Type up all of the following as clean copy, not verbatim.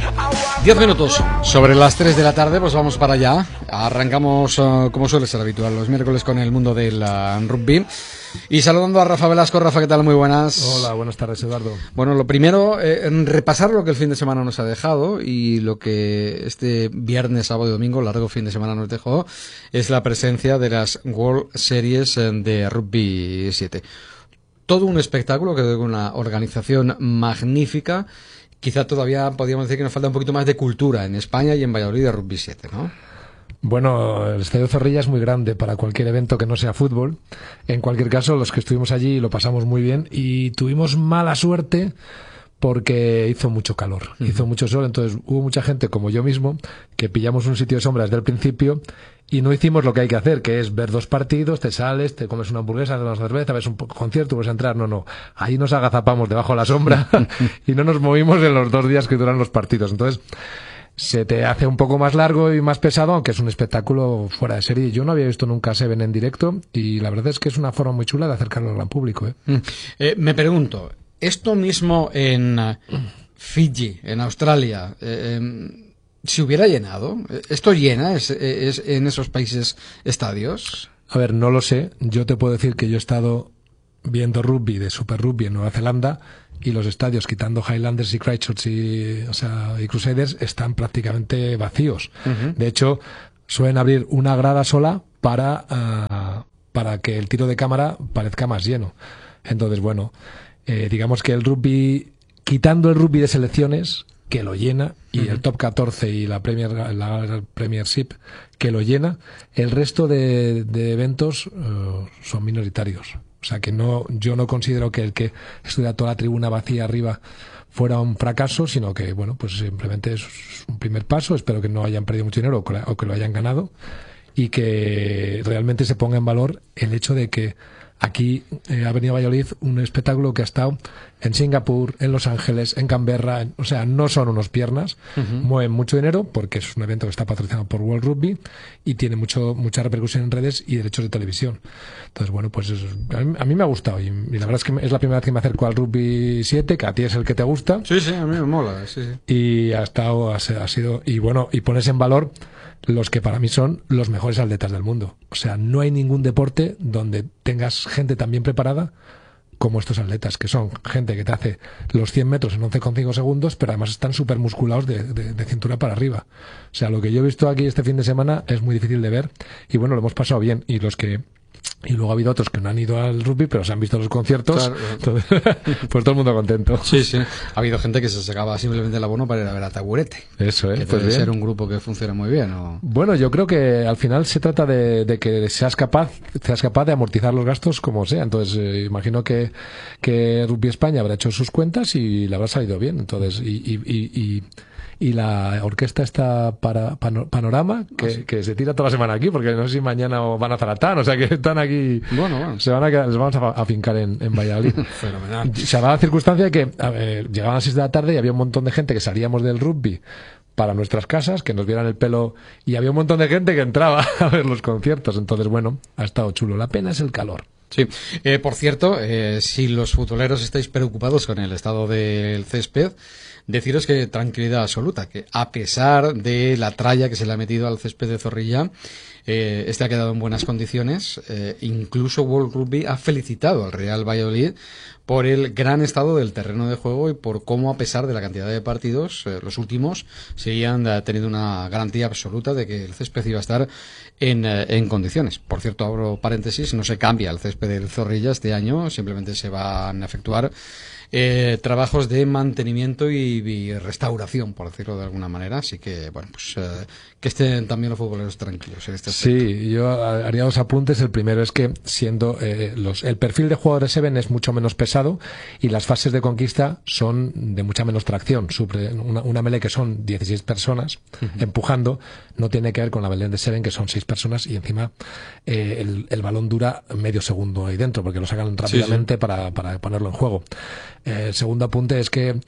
10 minutos sobre las 3 de la tarde, pues vamos para allá. Arrancamos, como suele ser habitual, los miércoles con el mundo del rugby. Y saludando a Rafa Velasco. Rafa, ¿qué tal? Muy buenas. Hola, buenas tardes, Eduardo. Bueno, lo primero, repasar lo que el fin de semana nos ha dejado y lo que este viernes, sábado y domingo, largo fin de semana nos dejó, es la presencia de las World Series de Rugby 7. Todo un espectáculo, que es una organización magnífica. Quizá todavía podríamos decir que nos falta un poquito más de cultura en España y en Valladolid de Rugby 7, ¿no? Bueno, el Estadio Zorrilla es muy grande para cualquier evento que no sea fútbol. En cualquier caso, los que estuvimos allí lo pasamos muy bien y tuvimos mala suerte porque hizo mucho calor, hizo mucho sol, entonces hubo mucha gente como yo mismo que pillamos un sitio de sombra desde el principio y no hicimos lo que hay que hacer, que es ver dos partidos, te sales, te comes una hamburguesa, te tomas una cerveza, ves un concierto, vas a entrar. No, ahí nos agazapamos debajo de la sombra y no nos movimos en los 2 días que duran los partidos. Entonces se te hace un poco más largo y más pesado, aunque es un espectáculo fuera de serie. Yo no había visto nunca Seven en directo y la verdad es que es una forma muy chula de acercarlo al gran público. Me pregunto, esto mismo en Fiji, en Australia, ¿se hubiera llenado? ¿Esto llena es en esos países estadios? A ver, no lo sé. Yo te puedo decir que yo he estado viendo rugby de Super Rugby en Nueva Zelanda y los estadios, quitando Highlanders y Christchurch y Crusaders, están prácticamente vacíos. De hecho, suelen abrir una grada sola para que el tiro de cámara parezca más lleno. Entonces, bueno, digamos que el rugby, quitando el rugby de selecciones, que lo llena, y el Top 14 y la Premiership, que lo llena, el resto de eventos son minoritarios. O sea que yo no considero que el que estuviera toda la tribuna vacía arriba fuera un fracaso, sino que, bueno, pues simplemente es un primer paso. Espero que no hayan perdido mucho dinero o que lo hayan ganado y que realmente se ponga en valor el hecho de que aquí ha venido a Valladolid un espectáculo que ha estado en Singapur, en Los Ángeles, en Canberra. O sea, no son unos piernas, mueven mucho dinero porque es un evento que está patrocinado por World Rugby y tiene mucha repercusión en redes y derechos de televisión. Entonces, bueno, pues a mí me ha gustado y la verdad es que es la primera vez que me acerco al Rugby 7, que a ti es el que te gusta. Sí, a mí me mola, sí. Y ha sido, y bueno, y pones en valor los que para mí son los mejores atletas del mundo. O sea, no hay ningún deporte donde tengas gente tan bien preparada como estos atletas, que son gente que te hace los 100 metros en 11,5 segundos, pero además están súper musculados de cintura para arriba. O sea, lo que yo he visto aquí este fin de semana es muy difícil de ver y bueno, lo hemos pasado bien. Y luego ha habido otros que no han ido al rugby, pero se han visto los conciertos. Claro. Entonces, pues todo el mundo contento. Sí. Ha habido gente que se sacaba simplemente el abono para ir a ver a Taburete. Eso, que pues debe ser un grupo que funciona muy bien, ¿no? Bueno, yo creo que al final se trata de que seas capaz de amortizar los gastos como sea. Entonces, imagino que Rugby España habrá hecho sus cuentas y le habrá salido bien. Entonces, y la orquesta está Panorama, que se tira toda la semana aquí, porque no sé si mañana van a Zaratán, o sea que están aquí. Bueno. Les vamos a afincar en Valladolid. Fenomenal. Se daba la circunstancia de que llegaban a las 6 de la tarde y había un montón de gente que salíamos del rugby para nuestras casas, que nos vieran el pelo, y había un montón de gente que entraba a ver los conciertos. Entonces, bueno, ha estado chulo. La pena es el calor. Sí. Por cierto, si los futboleros estáis preocupados con el estado del césped, deciros que tranquilidad absoluta, que a pesar de la tralla que se le ha metido al césped de Zorrilla, este ha quedado en buenas condiciones. Incluso World Rugby ha felicitado al Real Valladolid por el gran estado del terreno de juego y por cómo, a pesar de la cantidad de partidos, los últimos seguían teniendo una garantía absoluta de que el césped iba a estar en condiciones. Por cierto, abro paréntesis, no se cambia el césped del Zorrilla este año, simplemente se van a efectuar trabajos de mantenimiento y restauración, por decirlo de alguna manera. Así que, bueno, pues que estén también los futboleros tranquilos en este aspecto. Sí, yo haría 2 apuntes. El primero es que siendo el perfil de jugadores Seven es mucho menos pesado y las fases de conquista son de mucha menos tracción. Una melee que son 16 personas empujando no tiene que ver con la melee de Seven, que son 6 personas y encima el balón dura medio segundo ahí dentro porque lo sacan rápidamente para ponerlo en juego. El segundo apunte es que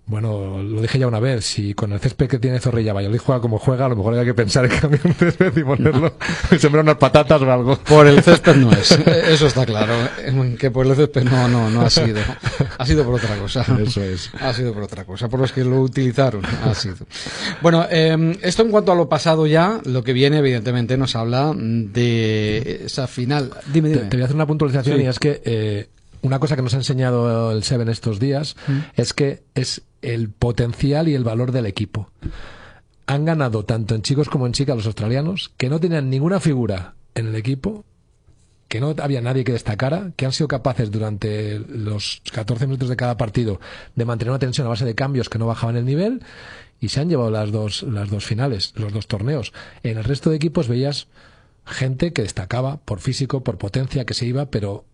Bueno, lo dije ya una vez, si con el césped que tiene Zorrilla Valladolid juega como juega, a lo mejor hay que pensar en cambiar un césped y ponerlo, sembrar unas patatas o algo. Por el césped no es, eso está claro, que por el césped no ha sido. Ha sido por otra cosa. Eso es. Ha sido por otra cosa, por los que lo utilizaron, ha sido. Bueno, esto en cuanto a lo pasado ya, lo que viene evidentemente nos habla de esa final. Dime. Te voy a hacer una puntualización, Sí. y es que una cosa que nos ha enseñado el Seven estos días es que es el potencial y el valor del equipo. Han ganado tanto en chicos como en chicas los australianos, que no tenían ninguna figura en el equipo, que no había nadie que destacara, que han sido capaces durante los 14 minutos de cada partido de mantener una tensión a base de cambios que no bajaban el nivel, y se han llevado las dos finales, los dos torneos. En el resto de equipos veías gente que destacaba por físico, por potencia, que se iba, pero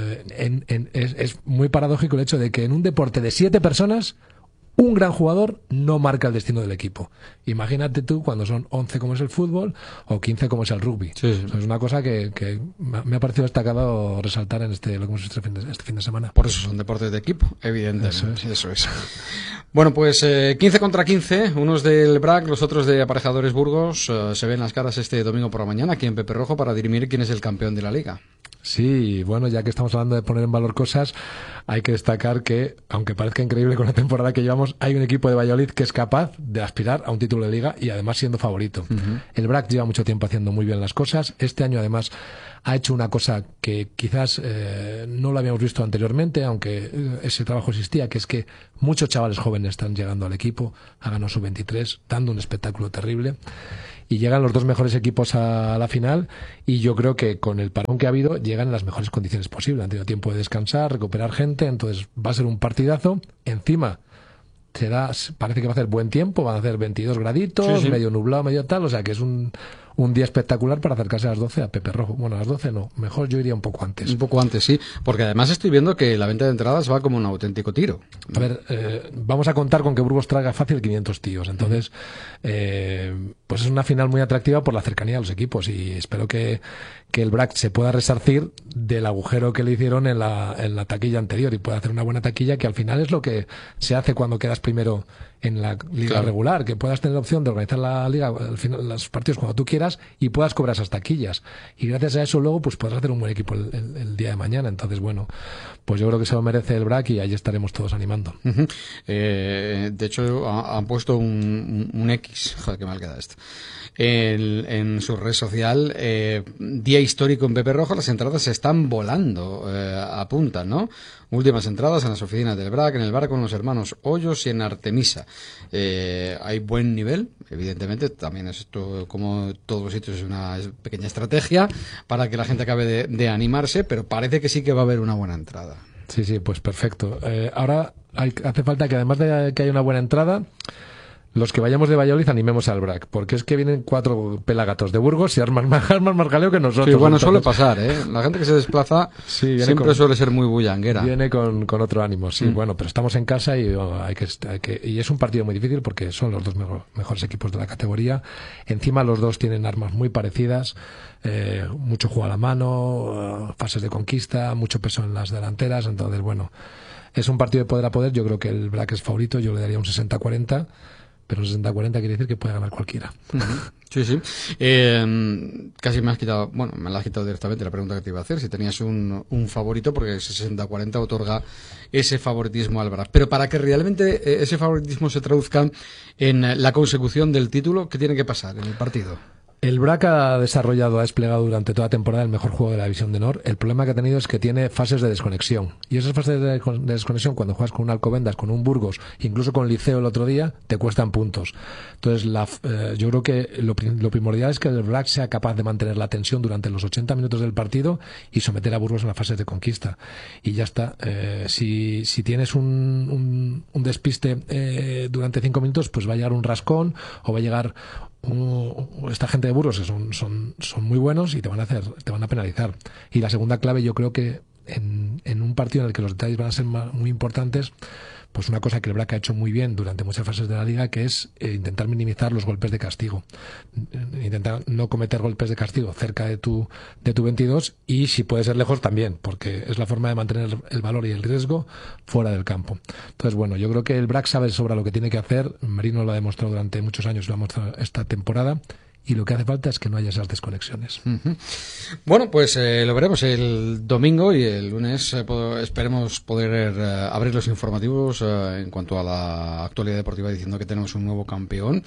es muy paradójico el hecho de que en un deporte de 7 personas, un gran jugador no marca el destino del equipo. Imagínate tú cuando son 11 como es el fútbol o 15 como es el rugby. Sí. O sea, es una cosa que me ha parecido destacado resaltar en lo que hemos visto este fin de semana. Por eso son deportes de equipo, evidentemente. Eso es. Bueno, pues 15 contra 15, unos del BRAC, los otros de Aparejadores Burgos, se ven las caras este domingo por la mañana aquí en Pepe Rojo para dirimir quién es el campeón de la liga. Sí, bueno, ya que estamos hablando de poner en valor cosas, hay que destacar que, aunque parezca increíble con la temporada que llevamos, hay un equipo de Valladolid que es capaz de aspirar a un título de liga y además siendo favorito. El BRAC lleva mucho tiempo haciendo muy bien las cosas. Este año además ha hecho una cosa que quizás no lo habíamos visto anteriormente, aunque ese trabajo existía, que es que muchos chavales jóvenes están llegando al equipo, ha ganado sub-23, dando un espectáculo terrible. Y llegan los dos mejores equipos a la final, y yo creo que con el parón que ha habido llegan en las mejores condiciones posibles. Han tenido tiempo de descansar, recuperar gente, entonces va a ser un partidazo. Encima parece que va a hacer buen tiempo, van a hacer 22 graditos, Sí. medio nublado, medio tal, o sea que es un día espectacular para acercarse a las 12 a Pepe Rojo. Bueno, a las 12 no, mejor yo iría un poco antes. Un poco antes, sí, porque además estoy viendo que la venta de entradas va como un auténtico tiro. A ver, vamos a contar con que Burgos traiga fácil 500 tíos. Entonces, pues es una final muy atractiva por la cercanía de los equipos, y espero que el BRAC se pueda resarcir del agujero que le hicieron en la taquilla anterior y pueda hacer una buena taquilla, que al final es lo que se hace cuando quedas primero en la liga regular, que puedas tener la opción de organizar la liga, al final, los partidos cuando tú quieras, y puedas cobrar esas taquillas, y gracias a eso luego pues podrás hacer un buen equipo el día de mañana. Entonces, bueno, pues yo creo que se lo merece el BRAC y ahí estaremos todos animando. De hecho han puesto un X, joder, qué mal queda esto, en su red social, día histórico en Pepe Rojo. Las entradas se están volando, apuntan, ¿no? Últimas entradas en las oficinas del BRAC, en el bar con los hermanos Hoyos y en Artemisa. Hay buen nivel, evidentemente. También esto, como todos los sitios, es una pequeña estrategia para que la gente acabe de animarse, pero parece que sí que va a haber una buena entrada. Sí, pues perfecto. Ahora hace falta que, además de que haya una buena entrada, los que vayamos de Valladolid animemos al BRAC, porque es que vienen 4 pelagatos de Burgos y arman más jaleo que nosotros. Sí, bueno, entonces, suele pasar, ¿eh? La gente que se desplaza siempre suele ser muy bullanguera. Viene con otro ánimo, sí. Bueno, pero estamos en casa y y es un partido muy difícil porque son los dos mejores equipos de la categoría. Encima los dos tienen armas muy parecidas, mucho juego a la mano, fases de conquista, mucho peso en las delanteras. Entonces, bueno, es un partido de poder a poder. Yo creo que el BRAC es favorito, yo le daría un 60-40. Pero un 60-40 quiere decir que puede ganar cualquiera. Sí. Casi me has quitado directamente la pregunta que te iba a hacer, si tenías un favorito, porque ese 60-40 otorga ese favoritismo al BRAC. Pero para que realmente ese favoritismo se traduzca en la consecución del título, ¿qué tiene que pasar en el partido? El BRAC ha desplegado durante toda la temporada el mejor juego de la División de Honor. El problema que ha tenido es que tiene fases de desconexión. Y esas fases de desconexión, cuando juegas con un Alcobendas, con un Burgos, incluso con Liceo el otro día, te cuestan puntos. Entonces, yo creo que lo primordial es que el BRAC sea capaz de mantener la tensión durante los 80 minutos del partido y someter a Burgos en las fases de conquista. Y ya está. Si tienes un despiste durante 5 minutos, pues va a llegar un rascón o va a llegar esta gente de Burgos, que son muy buenos, y te van a penalizar. Y la segunda clave, yo creo que en un partido en el que los detalles van a ser muy importantes, pues una cosa que el BRAC ha hecho muy bien durante muchas fases de la liga, que es intentar minimizar los golpes de castigo, intentar no cometer golpes de castigo cerca de tu 22 y si puede ser lejos también, porque es la forma de mantener el valor y el riesgo fuera del campo. Entonces, bueno, yo creo que el BRAC sabe sobre lo que tiene que hacer. Merino lo ha demostrado durante muchos años, lo ha mostrado esta temporada. Y lo que hace falta es que no haya esas desconexiones. Bueno, pues lo veremos el domingo y el lunes esperemos poder abrir los informativos en cuanto a la actualidad deportiva, diciendo que tenemos un nuevo campeón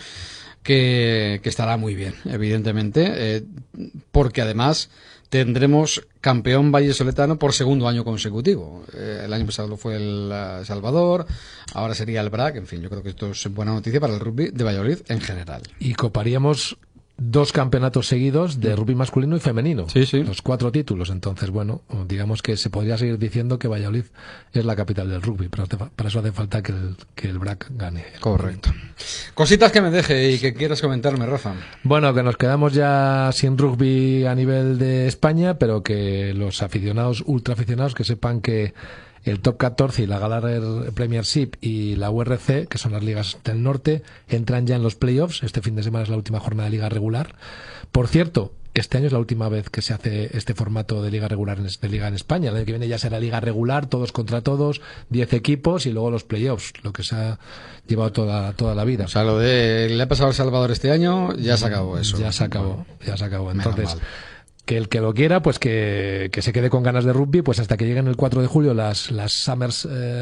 que estará muy bien, evidentemente, porque además tendremos campeón vallesoletano por segundo año consecutivo. El año pasado fue el Salvador, ahora sería el BRAC. En fin, yo creo que esto es buena noticia para el rugby de Valladolid en general. Y coparíamos 2 campeonatos seguidos de rugby masculino y femenino. Sí, sí. Los 4 títulos. Entonces, bueno, digamos que se podría seguir diciendo que Valladolid es la capital del rugby, pero para eso hace falta que el BRAC gane. Correcto. Cositas que me deje y que quieras comentarme, Rafa. Bueno, que nos quedamos ya sin rugby a nivel de España, pero que los aficionados, ultra aficionados, que sepan que el Top 14 y la Galar Premiership y la URC, que son las ligas del norte, entran ya en los playoffs. Este fin de semana es la última jornada de liga regular. Por cierto, este año es la última vez que se hace este formato de liga regular de liga en España. El año que viene ya será liga regular, todos contra todos, 10 equipos y luego los playoffs, lo que se ha llevado toda la vida. O sea, lo de le ha pasado al Salvador este año, ya se acabó eso. Ya se acabó. Entonces, que el que lo quiera, pues que se quede con ganas de rugby, pues hasta que lleguen el 4 de julio las Summer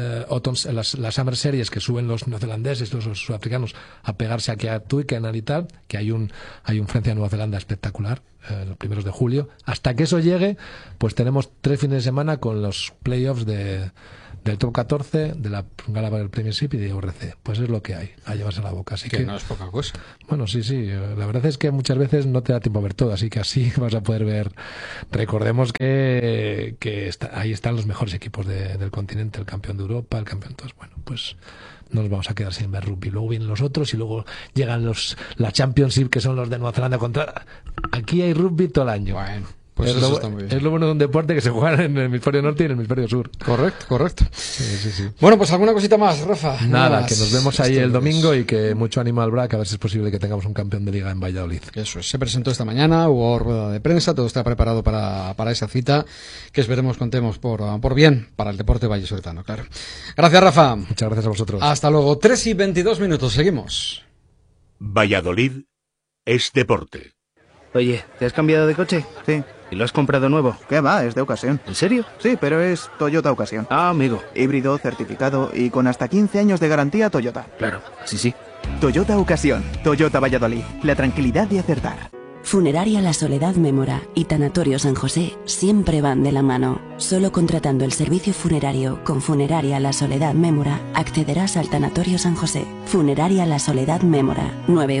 Series que suben los neozelandeses, los sudafricanos a pegarse aquí a Twickenham y tal, que hay un Francia-Nueva Zelanda espectacular, los primeros de julio. Hasta que eso llegue, pues tenemos 3 fines de semana con los playoffs del Top 14, de la Galar Premiership y de URC. Pues es lo que hay, a llevarse a la boca. Así que no es poca cosa. Bueno, sí. La verdad es que muchas veces no te da tiempo a ver todo, así que así vas a poder ver. Recordemos que ahí están los mejores equipos del continente, el campeón de Europa, el campeón. Entonces, bueno, pues no nos vamos a quedar sin ver rugby. Luego vienen los otros y luego llegan la Championship, que son los de Nueva Zelanda contra. Aquí hay rugby todo el año. Bueno. Pues eso está muy bien. Es lo bueno de un deporte que se juega en el hemisferio norte y en el hemisferio sur. Correcto. Sí. Bueno, pues alguna cosita más, Rafa. Nada más. Que nos vemos ahí el domingo y que mucho ánimo al BRAC, a ver si es posible que tengamos un campeón de liga en Valladolid. Eso es, se presentó esta mañana, hubo rueda de prensa, todo está preparado para esa cita, que esperemos contemos por bien para el deporte vallesoletano, claro. Gracias, Rafa. Muchas gracias a vosotros. Hasta luego. 3:22, seguimos. Valladolid es deporte. Oye, ¿te has cambiado de coche? Sí. ¿Y lo has comprado nuevo? ¿Qué va? Es de ocasión. ¿En serio? Sí, pero es Toyota Ocasión. Ah, amigo. Híbrido, certificado y con hasta 15 años de garantía Toyota. Claro, sí. Toyota Ocasión. Toyota Valladolid. La tranquilidad de acertar. Funeraria La Soledad Mémora y Tanatorio San José siempre van de la mano. Solo contratando el servicio funerario con Funeraria La Soledad Mémora accederás al Tanatorio San José. Funeraria La Soledad Mémora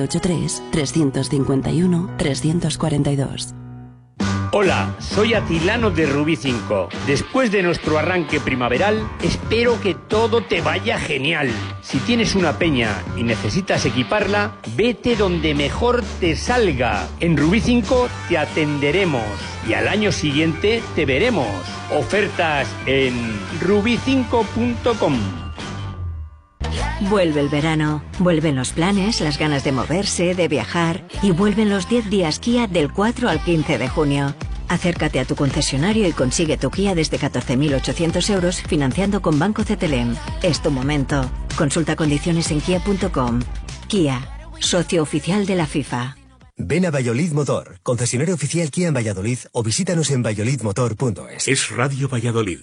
983-351-342. Hola, soy Atilano de Rubí 5. Después de nuestro arranque primaveral, espero que todo te vaya genial. Si tienes una peña y necesitas equiparla, vete donde mejor te salga. En Rubí 5 te atenderemos y al año siguiente te veremos. Ofertas en rubi5.com. Vuelve el verano, vuelven los planes, las ganas de moverse, de viajar y vuelven los 10 días Kia del 4 al 15 de junio. Acércate a tu concesionario y consigue tu Kia desde 14.800 euros financiando con Banco CTLM. Es tu momento. Consulta condiciones en kia.com. Kia, socio oficial de la FIFA. Ven a Valladolid Motor, concesionario oficial Kia en Valladolid o visítanos en valladolidmotor.es. Es Radio Valladolid,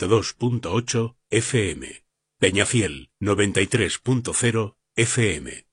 102.8 FM. Peñafiel, 93.0 FM.